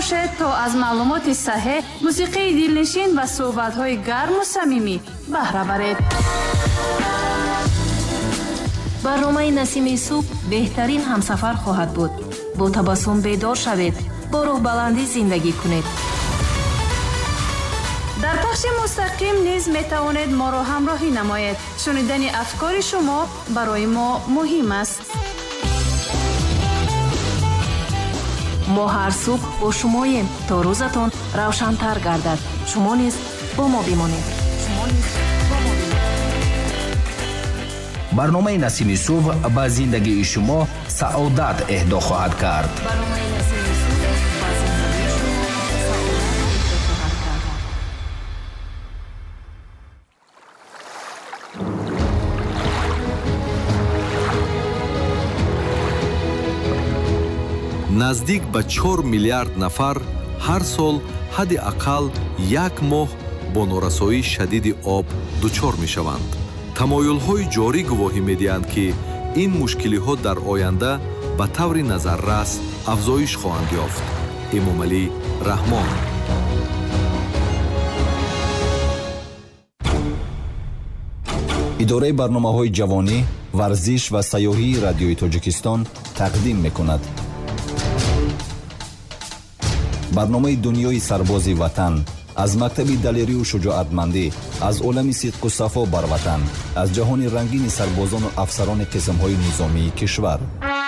бошед то аз маълумоти саҳеҳ, мусиқии дилнишин ва суҳбатҳои гарму самимӣ баҳра баред. барномаи Насими субҳ беҳтарин ҳамсафар хоҳад буд. бо табассум бедор шавед, бо рӯҳбаландӣ зиндагӣ кунед. дар пахши мустақим низ метавонед моро ҳамроҳӣ намоед. шунидани афкори шумо барои мо муҳим аст. мо ҳар субҳ бо шумоем то рӯзатон равшантар гардад. шумо низ бо мо бимонед. барномаи Насими субҳ ба зиндагии шумо саодат эҳдо хоҳад кард. наздик ба 4 миллиард нафар ҳар сол ҳадди ақал 1 моҳ бо норасоии шадиди об дучор мешаванд. тамоюлҳои ҷорӣ гувоҳӣ медиҳанд, ки ин мушкилиҳо дар оянда ба таври назаррас афзоиш хоҳанд ёфт. эмомалӣ раҳмон. идораи барномаҳои ҷавонӣ, варзиш ва сайёҳии радиои Тоҷикистон тақдим мекунад. барномаи дунёи сарбози ватан аз мактаби далерию шуҷоатмандӣ, аз олами сидқу сафо бар ватан, аз ҷаҳони рангини сарбозону афсарони қисмҳои низомии кишвар.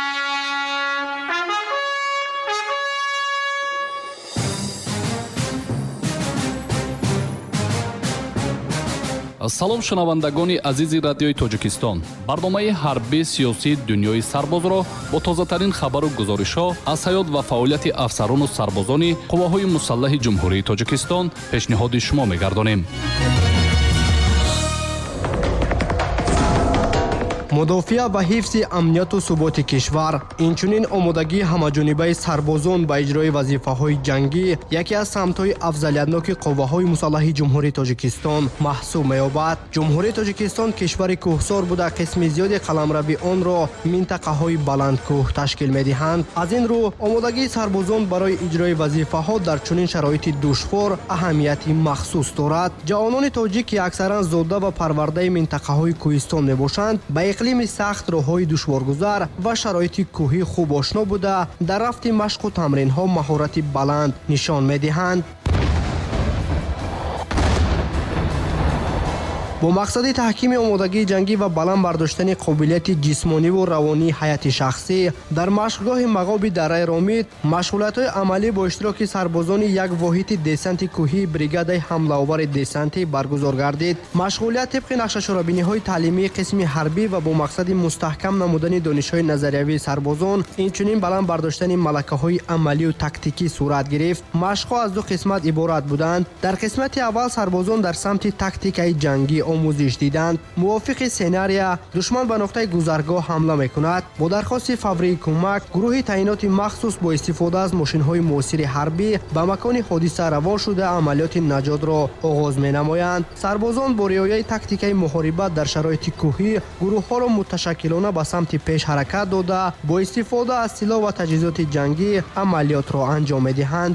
салом шунавандагони азизи радиои Тоҷикистон. барномаи ҳарбӣ сиёсии дунёи сарбозро бо тозатарин хабару гузоришҳо аз ҳаёт ва фаъолияти афсарону сарбозони қувваҳои мусаллаҳи ҷумҳурии Тоҷикистон пешниҳоди шумо мегардонем. мудофиа ва ҳифзи амнияту суботи кишвар, инчунин омодагии ҳамаҷонибаи сарбозон ба иҷрои вазифаҳои ҷангӣ яке аз самтҳои афзалиятноки қувваҳои мусаллаҳи ҷумҳурии Тоҷикистон маҳсуб меёбад. ҷумҳурии Тоҷикистон кишвари кӯҳсор буда қисми зиёди қаламрави онро минтақаҳои баландкӯҳ ташкил медиҳанд. аз ин рӯ омодагии сарбозон барои иҷрои вазифаҳо дар чунин шароити душвор аҳамияти махсус дорад. ҷавонони тоҷик ки аксаран зода ва парвардаи минтақаҳои кӯҳистон мебошанд, ба иқлими сахт, роҳҳои душворгузар ва шароити кӯҳӣ хуб ошно буда дар рафти машқу тамринҳо маҳорати баланд нишон медиҳанд. бо мақсади таҳкими омодагии ҷангӣ ва баланд бардоштани қобилияти ҷисмониву равонии ҳайати шахсӣ дар машқгоҳи мағоби дараи ромид машғулиятҳои амалӣ бо иштироки сарбозони як воҳиди десанти кӯҳии бригадаи ҳамлаовари десантӣ баргузор гардид. машғулият тибқи нақшашорабиниҳои таълимии қисми ҳарбӣ ва бо мақсади мустаҳкам намудани донишҳои назариявии сарбозон, инчунин баланд бардоштани малакаҳои амалию тактикӣ сурат гирифт. машқҳо аз ду қисмат иборат буданд. дар қисмати аввал сарбозон дар самти тактикаи ҷангӣ омӯзиш диданд. мувофиқи сценария, душман ба нуқтаи гузаргоҳ ҳамла мекунад. бо дархости фаврии кӯмак, гурӯҳи таъиноти махсус бо истифода аз мошинҳои муосири ҳарбӣ ба макони ҳодиса равон шуда амалиёти наҷотро оғоз менамоянд. сарбозон бо риояи тактикаи муҳорибат дар шароити кӯҳӣ гурӯҳҳоро муташаккилона ба самти пеш ҳаракат дода, бо истифода аз силоҳ ва таҷҳизоти ҷангӣ амалиётро анҷом медиҳанд.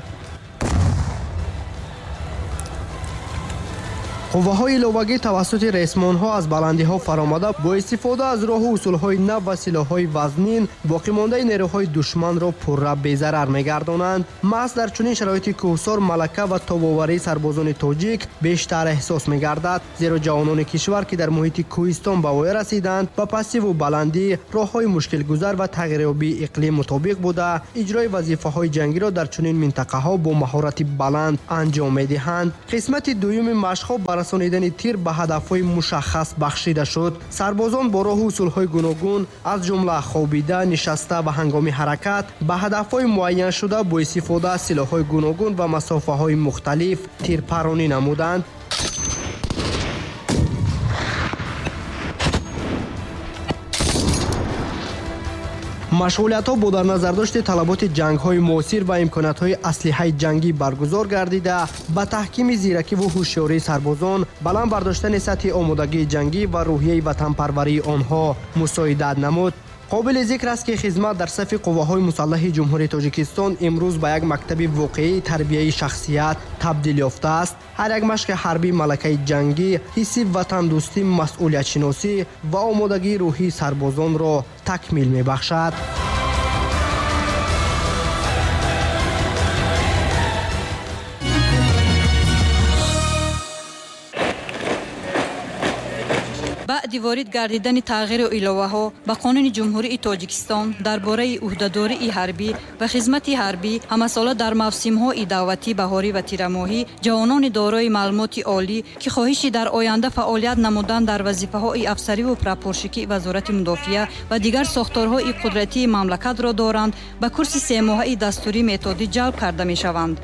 қувваҳои иловагӣ тавассути ресмонҳо аз баландиҳо фаромада бо истифода аз роҳу усулҳои нав ва силоҳҳои вазнин боқимондаи нерӯҳои душманро пурра безарар мегардонанд. маҳз дар чунин шароити кӯҳсор малака ва тобоварии сарбозони тоҷик бештар эҳсос мегардад, зеро ҷавонони кишвар ки дар муҳити кӯҳистон ба воя расиданд ба пасиву баландӣ, роҳҳои мушкилгузар ва тағйирёбии иқлим мутобиқ буда иҷрои вазифаҳои ҷангиро дар чунин минтақаҳо бо маҳорати баланд анҷом медиҳанд. қисмати дуюми машқҳо расонидани тир ба ҳадафҳои мушаххас бахшида шуд. сарбозон бо роҳу усулҳои гуногун аз ҷумла хобида, нишаста ва ҳангоми ҳаракат ба ҳадафҳои муайяншуда бо истифода аз силоҳҳои гуногун ва масофаҳои мухталиф тирпаронӣ намуданд. машғулиятҳо бо дар назардошти талаботи ҷангҳои муосир ва имкониятҳои аслиҳаи ҷангӣ баргузор гардида ба таҳкими зиракиву ҳушёрии сарбозон, баланд бардоштани сатҳи омодагии ҷангӣ ва рӯҳияи ватанпарварии онҳо мусоидат намуд. қобили зикр аст ки хизмат дар сафи қувваҳои мусаллаҳи ҷумҳурии тоҷикистон имрӯз ба як мактаби воқеии тарбияи шахсият табдил ёфтааст. ҳар як машқи ҳарбии малакаи ҷангӣ ҳисси ватандӯстӣ, масъулиятшиносӣ ва омодагии рӯҳии сарбозонро такмил мебахшад. баъди ворид гардидани тағйиру иловаҳо ба қонуни ҷумҳурии тоҷикистон дар бораи уҳдадории ҳарбӣ ва хизмати ҳарбӣ ҳамасола дар мавсимҳои давлатӣ, баҳорӣ ва тирамоҳӣ ҷавонони дорои маълумоти олӣ ки хоҳиши дар оянда фаъолият намудан дар вазифаҳои афсариву прапорщикии вазорати мудофиа ва дигар сохторҳои қудратии мамлакатро доранд, ба курси семоҳаи дастурӣ методӣ ҷалб карда мешаванд.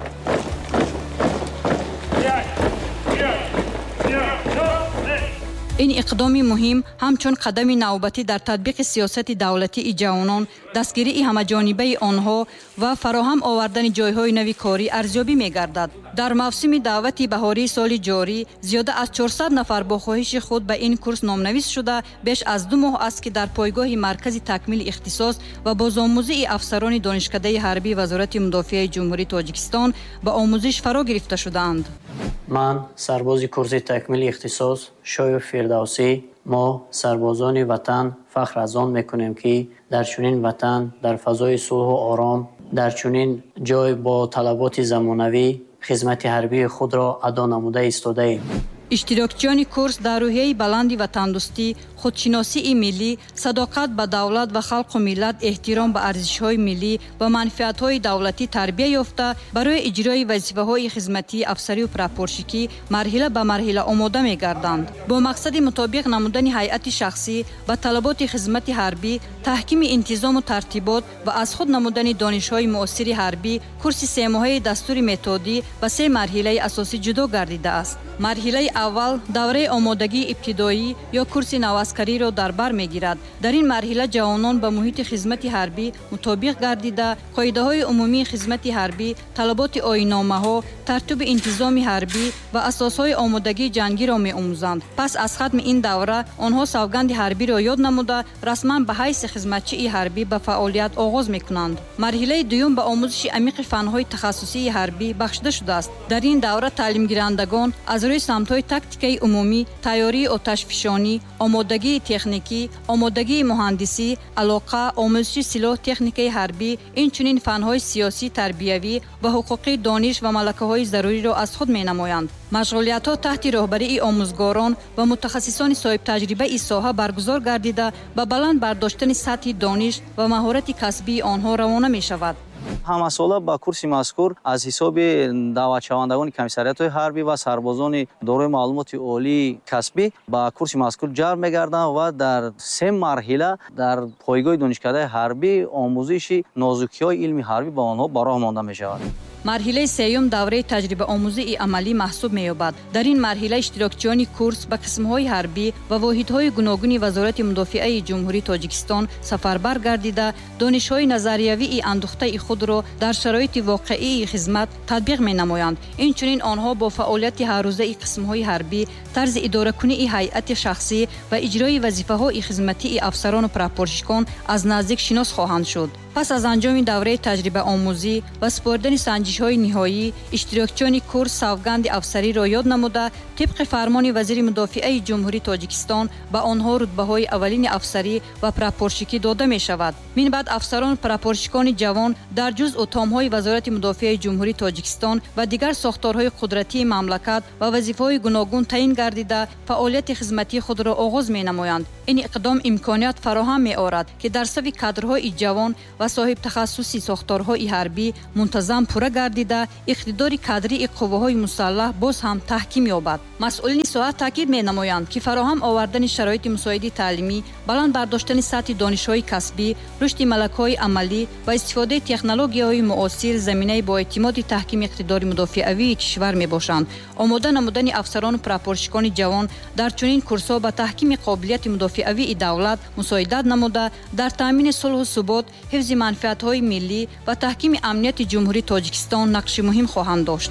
ин иқдоми муҳим ҳамчун қадами навбатӣ дар татбиқи сиёсати давлатии ҷавонон, дастгирии ҳамаҷонибаи онҳо ва фароҳам овардани ҷойҳои нави корӣ арзёбӣ мегардад. дар мавсими даъвати баҳории соли ҷорӣ зиёда аз 400 нафар бо хоҳиши худ ба ин курс номнавис шуда, беш аз 2 моҳ аст ки дар пойгоҳи маркази такмили ихтисос ва бозомӯзии афсарони донишкадаи ҳарбии вазорати мудофиаи ҷумҳурии тоҷикистон ба омӯзиш фаро гирифта шудаанд. ман сарбози курси такмили ихтисос Шоев Фирдавсӣ. мо сарбозони ватан фахр аз он мекунем ки дар чунин ватан, дар фазои сулҳу ором, дар чунин ҷой бо талаботи замонавӣ хизмати ҳарбии худро адо намуда истодаем. иштирокчиёни курс дар рӯҳияи баланди ватандӯстӣ, худшиносии миллӣ, садоқат ба давлат ва халқу миллат, эҳтиром ба арзишҳои миллӣ ва манфиатҳои давлатӣ тарбия ёфта барои иҷрои вазифаҳои хизматии афсариву прапорщикӣ марҳила ба марҳила омода мегарданд. бо мақсади мутобиқ намудани ҳайати шахсӣ ба талаботи хизмати ҳарбӣ, таҳкими интизому тартибот ва аз худ намудани донишҳои муосири ҳарбӣ, курси семоҳаи дастури методӣ ба 3 марҳилаи асосӣ ҷудо гардидааст. марҳилаи аввал давраи омодагии ибтидоӣ ё курси наваскариро дар бар мегирад. дар ин марҳила ҷавонон ба муҳити хизмати ҳарбӣ мутобиқ гардида, қоидаҳои умумии хизмати ҳарбӣ, талаботи оинномаҳо, тартиби интизоми ҳарбӣ ва асосҳои омодагии ҷангиро меомӯзанд. пас аз хатми ин давра онҳо савганди ҳарбиро ёд намуда, расман ба ҳайси хизматчии ҳарбӣ ба фаъолият оғоз мекунанд. марҳилаи дуюм ба омӯзиши амиқи фанҳои тахассусии ҳарбӣ бахшида шудааст. дар ин давра таълимгирандагон аз рӯи самтҳои тактикаи умумӣ, тайёрии оташфишонӣ, омодагии техникӣ, омодагии муҳандисӣ, алоқа, омӯзиши силоҳ, техникаи ҳарбӣ, инчунин фанҳои сиёсӣ, тарбиявӣ ва ҳуқуқи дониш ва малакаҳои заруриро аз худ менамоянд. машғулиятҳо таҳти роҳбарии омӯзгорон ва мутахассисони соҳибтаҷрибаи соҳа баргузор гардида, ба баланд бардоштани сатҳи дониш ва маҳорати касбии онҳо равона мешавад. ҳамасола ба курси мазкур аз ҳисоби даъватшавандагони комиссариятҳои ҳарбӣ ва сарбозони дорои маълумоти олии касбӣ ба курси мазкур ҷалб мегарданд ва дар 3 марҳила дар пойгоҳи донишкадаи ҳарбӣ омӯзиши нозукиҳои илми ҳарбӣ ба онҳо ба роҳ монда мешавад. марҳилаи сеюм давраи таҷрибаомӯзии амалӣ маҳсуб меёбад. дар ин марҳила иштирокчиёни курс ба қисмҳои ҳарбӣ ва воҳидҳои гуногуни вазорати мудофиаи ҷумҳурии тоҷикистон сафарбар гардида, донишҳои назариявии андӯхтаи худро дар шароити воқеии хизмат татбиқ менамоянд. инчунин онҳо бо фаъолияти ҳаррӯзаи қисмҳои ҳарбӣ, тарзи идоракунии ҳайати шахсӣ ва иҷрои вазифаҳои хизматии афсарону прапорщикон аз наздик шинос хоҳанд шуд. пас аз анҷоми давраи таҷрибаомӯзӣ ва супоридани санҷишҳои ниҳоӣ, иштирокчиёни курс савганди афсариро ёд намуда, тибқи фармони вазири мудофиаи ҷумҳурии тоҷикистон ба онҳо рутбаҳои аввалини афсарӣ ва прапорщикӣ дода мешавад. минбаъд афсарону прапорщикони ҷавон дар ҷузъу томҳои вазорати мудофиаи ҷумҳурии тоҷикистон ва дигар сохторҳои қудратии мамлакат ва вазифаҳои гуногун таъин гардида, фаъолияти хизматии худро оғоз менамоянд. ин иқдом имконият фароҳам меорад ки дар сафи кадрҳои ҷавон ва соҳибтахассуси сохторҳои ҳарбӣ мунтазам пурра гардида, иқтидори кадрии қувваҳои мусаллаҳ боз ҳам таҳким ёбад. масъулини соҳа таъкид менамоянд ки фароҳам овардани шароити мусоиди таълимӣ, баланд бардоштани сатҳи донишҳои касбӣ, рушди малакаҳои амалӣ ва истифодаи технологияҳои муосир заминаи боэътимоди таҳкими иқтидори мудофиавии кишвар мебошанд. омода намудани афсарону прапорщикони ҷавон дар чунин курсҳо ба таҳкими қобилияти мудофиавии давлат мусоидат намуда, дар таъмини сулҳу субот, ҳифзи манфиатҳои миллӣ ва таҳкими амнияти ҷумҳурии тоҷикистон нақши муҳим хоҳанд дошт.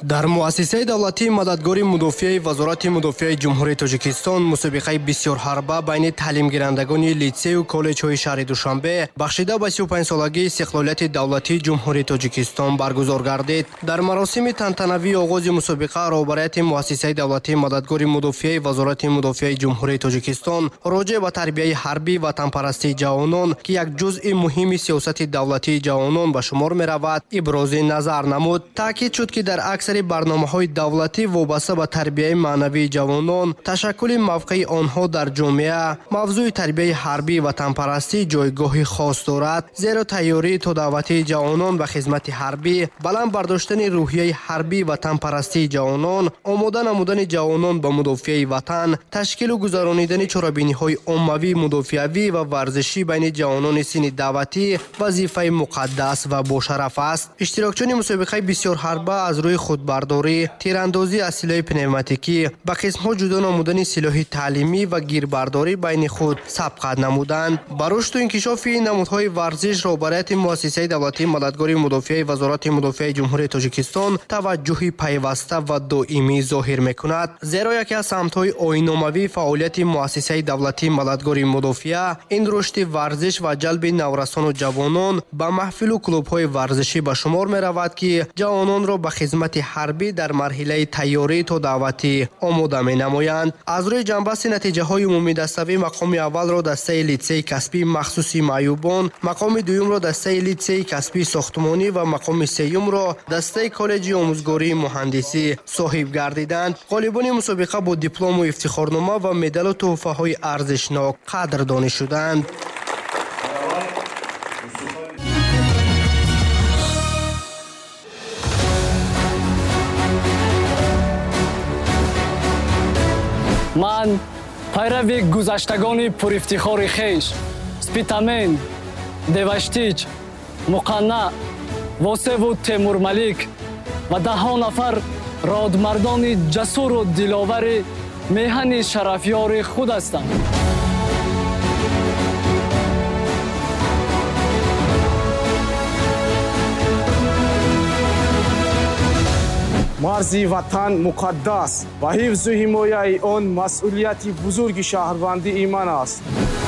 дар муассисаи давлатии мададгори мудофиаи вазорати мудофиаи ҷумҳурии тоҷикистон мусобиқаи бисёр ҳарба байни таълимгирандагони литсею коллеҷҳои шаҳри душанбе бахшида ба 35-солагии истиқлолияти давлатии ҷумҳурии тоҷикистон баргузор гардид. дар маросими тантанавии оғози мусобиқа роҳбарияти муассисаи давлатии мададгори мудофиаи вазорати мудофиаи ҷумҳурии тоҷикистон роҷеъ ба тарбияи ҳарбӣ ватанпарастии ҷавонон ки як ҷузъи муҳими сиёсати давлатии ҷавонон ба шумор меравад ибрози назар намуд. таъкид шуд ки дар аксари барномаҳои давлатӣ вобаста ба тарбияи маънавии ҷавонон ташаккули мавқеи онҳо дар ҷомеа мавзӯи тарбияи ҳарбӣ ватанпарастӣ ҷойгоҳи хос дорад, зеро тайёрии то даъватии ҷавонон ба хизмати ҳарбӣ, баланд бардоштани рӯҳияи ҳарбӣ ватанпарастии ҷавонон, омода намудани ҷавонон ба мудофиаи ватан, ташкилу гузаронидани чорабиниҳои оммавии мудофиавӣ ва варзишӣ байни ҷавонони синни даъватӣ вазифаи муқаддас ва бошараф аст. иштирокчиёни мусобиқаи бисёр ҳарба аз рӯи худбардорӣ, тирандозӣ аз силоҳи пневматикӣ, ба қисмҳо ҷудо намудани силоҳи таълимӣ ва гирбардорӣ байни худ сабқат намуданд. ба рушду инкишофи намудҳои варзиш роҳбарияти муассисаи давлатии мададгори мудофиаи вазорати мудофиаи ҷумҳурии тоҷикистон таваҷҷӯҳи пайваста ва доимӣ зоҳир мекунад, зеро яке аз самтҳои оинномавии фаъолияти муассисаи давлатии мададгори мудофиа ин рушди варзиш ва ҷалби наврасону ҷавонон ба маҳфилу клубҳои варзишӣ ба шумор меравад ки ҷавононро ба хизмати ҳарбӣ дар марҳилаи тайёрии то даъватӣ омода менамоянд. аз рӯи ҷанбасти натиҷаҳои умумии дастави мақоми аввалро дастаи литсеи касбии махсуси маъюбон, мақоми дуюмро дастаи литсеи касбии сохтмонӣ ва мақоми сеюмро дастаи коллеҷи омӯзгории муҳандисӣ соҳиб гардиданд. ғолибони мусобиқа бо диплому ифтихорнома ва медалу тӯҳфаҳои арзишнок қадрдонӣ шуданд. ман пайрави гузаштагони пурифтихори хеш Спитамен, Деваштич, Муқанна, Восеву Темурмалик ва даҳо нафар родмардони ҷасуру диловари меҳани шарафёри худ ҳастам. марзи ватан муқаддас ва ҳифзу ҳимояи он масъулияти бузурги шаҳрвандии ман аст.